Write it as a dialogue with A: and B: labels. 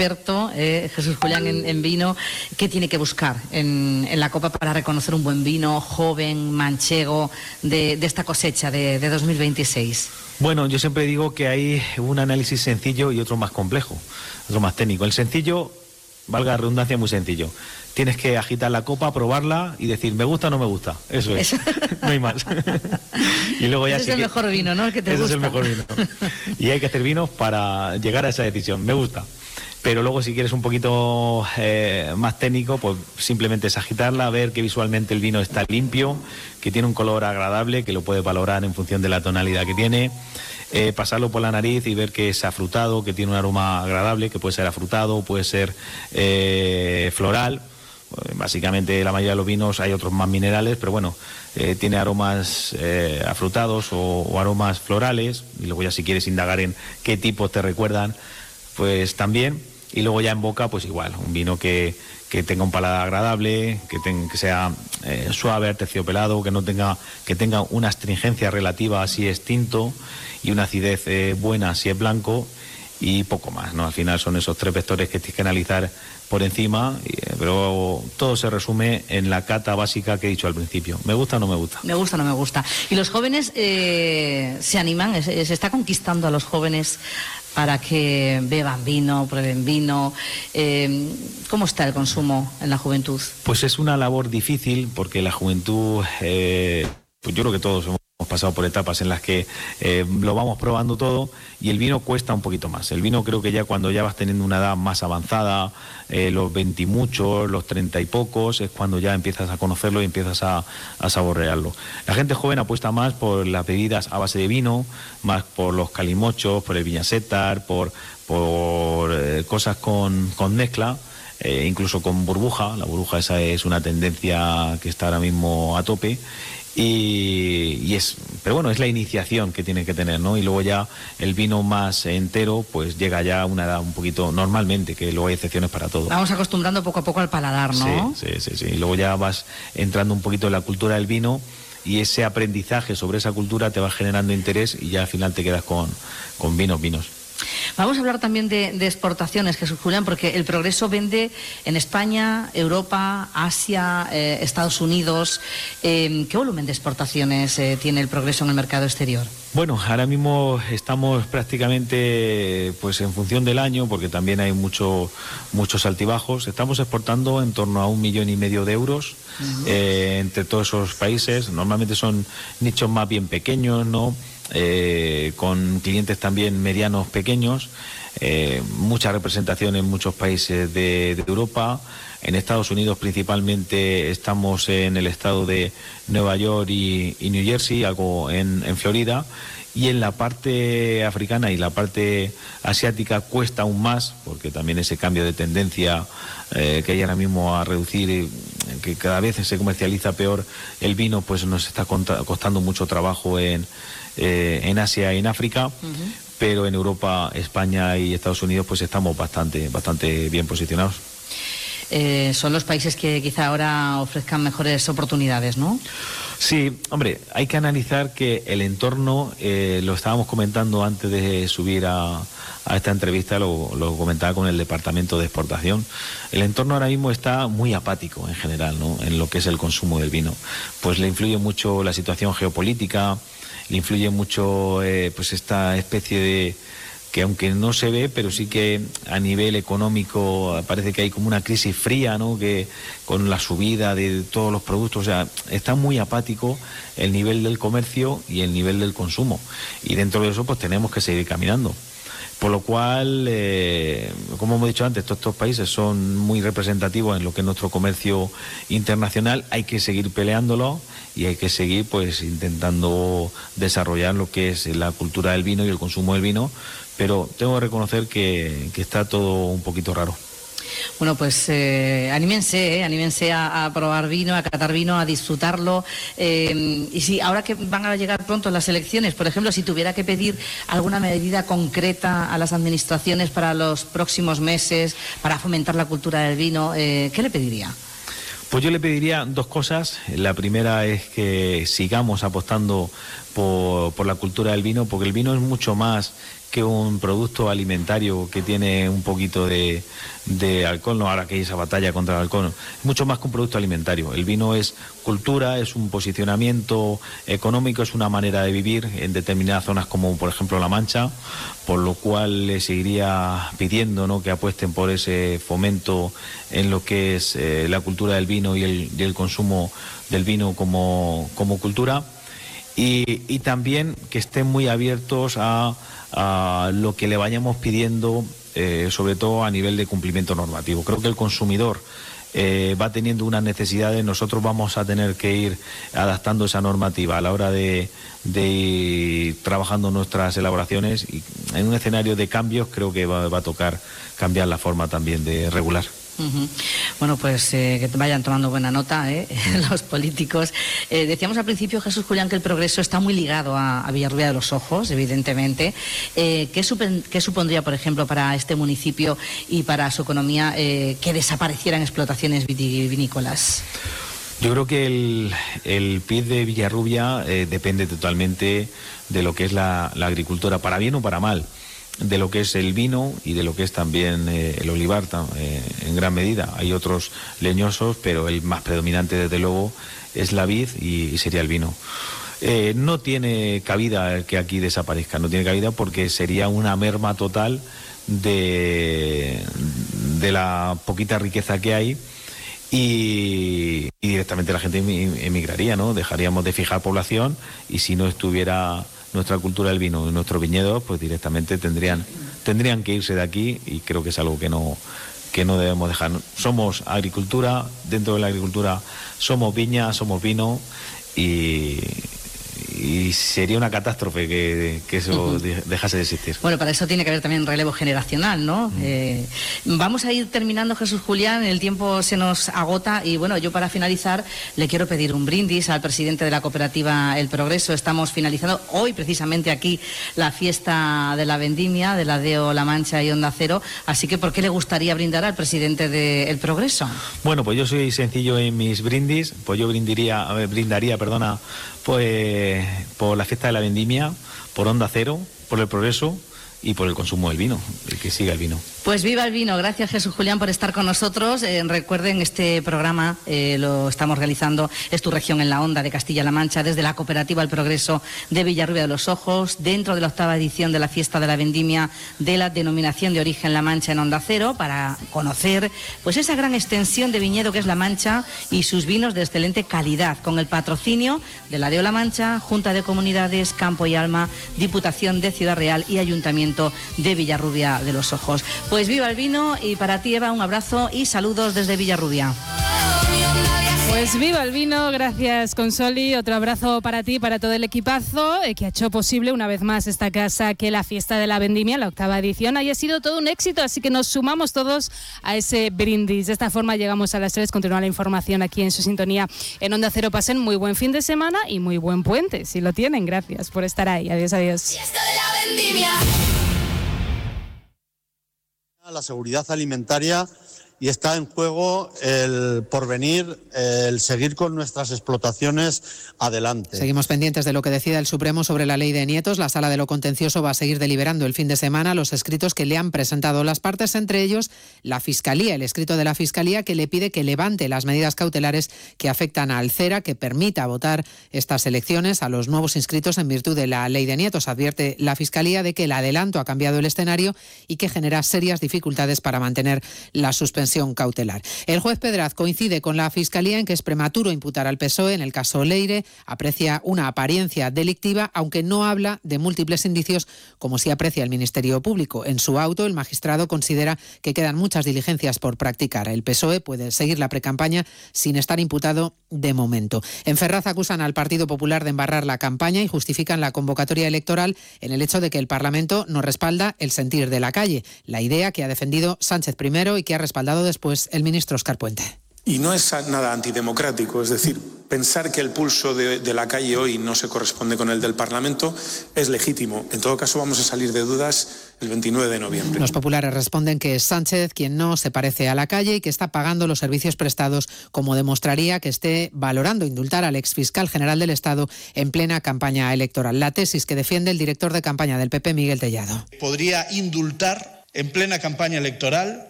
A: experto, Jesús Julián, en vino. ¿Qué tiene que buscar en la copa para reconocer un buen vino joven, manchego, de esta cosecha de 2026?
B: Bueno, yo siempre digo que hay un análisis sencillo y otro más complejo, otro más técnico. El sencillo, valga la redundancia, muy sencillo. Tienes que agitar la copa, probarla y decir, ¿me gusta o no me gusta? Eso es, no hay más. Y luego ya
A: ese es el mejor vino, ¿no? El que te gusta.
B: Ese es el mejor vino. Y hay que hacer vinos para llegar a esa decisión, me gusta. Pero luego si quieres un poquito más técnico, pues simplemente es agitarla, ver que visualmente el vino está limpio, que tiene un color agradable, que lo puedes valorar en función de la tonalidad que tiene, pasarlo por la nariz y ver que es afrutado, que tiene un aroma agradable, que puede ser afrutado, puede ser floral. Básicamente la mayoría de los vinos, hay otros más minerales, pero bueno, tiene aromas afrutados o aromas florales, y luego ya si quieres indagar en qué tipos te recuerdan, pues también. Y luego ya en boca, pues igual, un vino que tenga un paladar agradable, que sea suave, aterciopelado, que tenga una astringencia relativa si es tinto y una acidez buena si es blanco, y poco más, ¿no? Al final son esos tres vectores que tienes que analizar por encima, pero todo se resume en la cata básica que he dicho al principio. ¿Me gusta o no me gusta?
A: Me gusta o no me gusta. ¿Y los jóvenes se animan? ¿Se está conquistando a los jóvenes para que beban vino, prueben vino? ¿Cómo está el consumo en la juventud?
B: Pues es una labor difícil, porque la juventud, pues yo creo que todos hemos pasado por etapas en las que lo vamos probando todo, y el vino cuesta un poquito más. El vino creo que ya cuando ya vas teniendo una edad más avanzada, los 20 y muchos, los 30 y pocos, es cuando ya empiezas a conocerlo y empiezas a saborearlo. La gente joven apuesta más por las bebidas a base de vino, más por los calimochos, por el viñasetar, por cosas con mezcla, incluso con burbuja. La burbuja esa es una tendencia que está ahora mismo a tope. Pero bueno, es la iniciación que tiene que tener, ¿no? Y luego ya el vino más entero, pues llega ya a una edad un poquito, normalmente, que luego hay excepciones para todo.
A: Vamos acostumbrando poco a poco al paladar, ¿no?
B: Sí. Y luego ya vas entrando un poquito en la cultura del vino, y ese aprendizaje sobre esa cultura te va generando interés, y ya al final te quedas con vinos.
A: Vamos a hablar también de exportaciones, Jesús Julián, porque el Progreso vende en España, Europa, Asia, Estados Unidos. ¿Qué volumen de exportaciones tiene el Progreso en el mercado exterior?
B: Bueno, ahora mismo estamos prácticamente pues en función del año, porque también hay muchos altibajos. Estamos exportando en torno a 1,5 millones de euros entre todos esos países. Normalmente son nichos más bien pequeños, ¿no? Con clientes también medianos pequeños, mucha representación en muchos países de Europa. En Estados Unidos principalmente estamos en el estado de Nueva York y New Jersey, algo en Florida, y en la parte africana y la parte asiática cuesta aún más, porque también ese cambio de tendencia que hay ahora mismo a reducir, que cada vez se comercializa peor el vino, pues nos está costando mucho trabajo en Asia y en África. Pero en Europa, España y Estados Unidos pues estamos bastante bien posicionados.
A: Son los países que quizá ahora ofrezcan mejores oportunidades, ¿no?
B: Sí, hombre, hay que analizar que el entorno, lo estábamos comentando antes de subir a esta entrevista, lo comentaba con el Departamento de Exportación. El entorno ahora mismo está muy apático en general, ¿no? En lo que es el consumo del vino. Pues le influye mucho la situación geopolítica, le influye mucho pues esta especie de, que aunque no se ve, pero sí que a nivel económico parece que hay como una crisis fría, ¿no? Que con la subida de todos los productos, o sea, está muy apático el nivel del comercio y el nivel del consumo. Y dentro de eso pues tenemos que seguir caminando. Por lo cual, como hemos dicho antes, todos estos países son muy representativos en lo que es nuestro comercio internacional. Hay que seguir peleándolo y hay que seguir pues intentando desarrollar lo que es la cultura del vino y el consumo del vino, pero tengo que reconocer que está todo un poquito raro.
A: Bueno, pues anímense a probar vino, a catar vino, a disfrutarlo. Y si ahora que van a llegar pronto las elecciones, por ejemplo, si tuviera que pedir alguna medida concreta a las administraciones para los próximos meses, para fomentar la cultura del vino, ¿qué le pediría?
B: Pues yo le pediría dos cosas. La primera es que sigamos apostando por la cultura del vino, porque el vino es mucho más que un producto alimentario que tiene un poquito de alcohol, no ahora que hay esa batalla contra el alcohol, es mucho más que un producto alimentario. El vino es cultura, es un posicionamiento económico, es una manera de vivir en determinadas zonas como por ejemplo La Mancha, por lo cual le seguiría pidiendo, ¿no?, que apuesten por ese fomento en lo que es la cultura del vino y el consumo del vino como cultura, y también que estén muy abiertos a lo que le vayamos pidiendo, sobre todo a nivel de cumplimiento normativo. Creo que el consumidor va teniendo unas necesidades, nosotros vamos a tener que ir adaptando esa normativa a la hora de ir trabajando nuestras elaboraciones, y en un escenario de cambios creo que va a tocar cambiar la forma también de regular.
A: Uh-huh. Bueno, pues que vayan tomando buena nota, los políticos. Decíamos al principio, Jesús Julián, que el progreso está muy ligado a Villarrubia de los Ojos, evidentemente. ¿Qué supondría, por ejemplo, para este municipio y para su economía que desaparecieran explotaciones vinícolas?
B: Yo creo que el PIB de Villarrubia depende totalmente de lo que es la agricultura, para bien o para mal, de lo que es el vino y de lo que es también el olivar en gran medida. Hay otros leñosos, pero el más predominante desde luego es la vid y sería el vino. No tiene cabida que aquí desaparezca, no tiene cabida porque sería una merma total de la poquita riqueza que hay, y directamente la gente emigraría, ¿no? Dejaríamos de fijar población, y si no estuviera nuestra cultura del vino y nuestros viñedos, pues directamente tendrían que irse de aquí, y creo que es algo que no debemos dejar. Somos agricultura, dentro de la agricultura somos viña, somos vino, y sería una catástrofe que eso dejase de existir.
A: Bueno, para eso tiene que haber también relevo generacional, ¿no? Vamos a ir terminando, Jesús Julián, el tiempo se nos agota, y bueno, yo para finalizar le quiero pedir un brindis al presidente de la cooperativa El Progreso. Estamos finalizando hoy precisamente aquí la fiesta de la vendimia de la DEO La Mancha y Onda Cero, así que ¿por qué le gustaría brindar al presidente de El Progreso?
B: Bueno, pues yo soy sencillo en mis brindis, pues yo brindaría, pues por la fiesta de la vendimia, por Onda Cero, por El Progreso y por el consumo del vino, el que siga el vino.
A: Pues viva el vino. Gracias, Jesús Julián, por estar con nosotros. Recuerden, este programa lo estamos realizando, es Tu Región en la Onda de Castilla-La Mancha, desde la cooperativa El Progreso de Villarrubia de los Ojos, dentro de la 8ª edición de la fiesta de la vendimia de la denominación de origen La Mancha en Onda Cero, para conocer pues esa gran extensión de viñedo que es La Mancha y sus vinos de excelente calidad, con el patrocinio de la DEO La Mancha, Junta de Comunidades, Campo y Alma, Diputación de Ciudad Real y Ayuntamiento de Villarrubia de los Ojos. Pues viva el vino, y para ti, Eva, un abrazo y saludos desde Villarrubia.
C: Pues viva el vino, gracias Consoli, otro abrazo para ti, para todo el equipazo que ha hecho posible una vez más esta casa, que la fiesta de la vendimia, la 8ª edición, haya sido todo un éxito, así que nos sumamos todos a ese brindis. De esta forma llegamos a las 3, continúa la información aquí en su sintonía en Onda Cero. Pasen muy buen fin de semana y muy buen puente, si lo tienen. Gracias por estar ahí, adiós, adiós.
D: Fiesta de la vendimia. La seguridad alimentaria, y está en juego el porvenir, el seguir con nuestras explotaciones adelante.
E: Seguimos pendientes de lo que decida el Supremo sobre la ley de nietos. La Sala de lo Contencioso va a seguir deliberando el fin de semana los escritos que le han presentado las partes, entre ellos la Fiscalía, el escrito de la Fiscalía que le pide que levante las medidas cautelares que afectan a Alcera, que permita votar estas elecciones a los nuevos inscritos en virtud de la ley de nietos. Advierte la Fiscalía de que el adelanto ha cambiado el escenario y que genera serias dificultades para mantener la suspensión cautelar. El juez Pedraz coincide con la Fiscalía en que es prematuro imputar al PSOE en el caso Leire, aprecia una apariencia delictiva, aunque no habla de múltiples indicios como sí aprecia el Ministerio Público. En su auto, el magistrado considera que quedan muchas diligencias por practicar. El PSOE puede seguir la precampaña sin estar imputado de momento. En Ferraz acusan al Partido Popular de embarrar la campaña y justifican la convocatoria electoral en el hecho de que el Parlamento no respalda el sentir de la calle, la idea que ha defendido Sánchez primero y que ha respaldado después el ministro Óscar Puente.
F: Y no es nada antidemocrático, es decir, pensar que el pulso de la calle hoy no se corresponde con el del Parlamento es legítimo. En todo caso, vamos a salir de dudas el 29 de noviembre.
E: Los populares responden que es Sánchez quien no se parece a la calle y que está pagando los servicios prestados, como demostraría que esté valorando indultar al exfiscal general del Estado en plena campaña electoral. La tesis que defiende el director de campaña del PP, Miguel Tellado.
G: Podría indultar en plena campaña electoral